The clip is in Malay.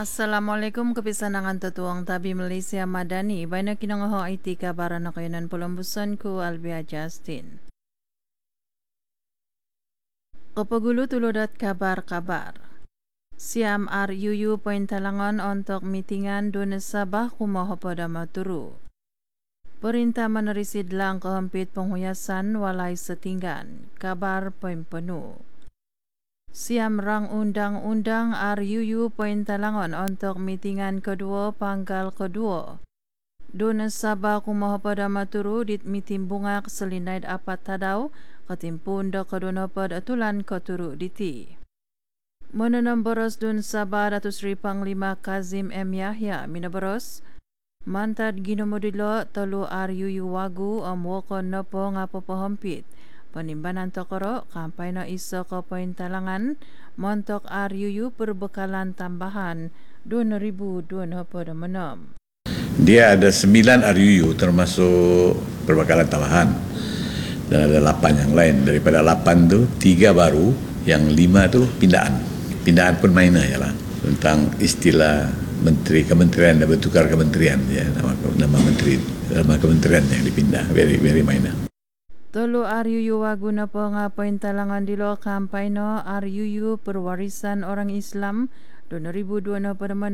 Assalamualaikum kepisanangan tetuang tabi Malaysia Madani. Baina kinangaho IT kabaran na kayanan pulambusan ku Albia Justin. Kapagulu tuludat kabar-kabar. Siam RUU Pointalangan untuk mitingan dun Sabah kumoho pada maturu. Perintah menerisi lang kehampit penghuyasan walai setinggan. Kabar poin penuh. Siam rang undang-undang RUU Pointalangan untuk mitingan kedua panggal kedua. Dun Sabah kumoho pada maturu dit miting bunga keselinaid apat tadau ketimpun da kedua pada atulan keturu diti. Menenam boros Dun Sabah Datuk Seri Panglima Kazim M. Yahya mina boros mantad ginomodilo telu RUU wagu wokon nopo ngapo pohompit. Penimbanan tokoro kampai no iso ke Pointalangan montok RUU perbekalan tambahan 2026. Dia ada 9 RUU termasuk perbekalan tambahan dan ada 8 yang lain. Daripada 8 tu 3 baru, yang 5 tu pindaan. Pindaan pun minor ya lah. Tentang istilah menteri kementerian dan bertukar kementerian ya, nama menteri, nama kementerian yang dipindah, very minor. Tolu RUU waguna penga Pointalangan dilo kampai no RUU perwarisan orang Islam 2026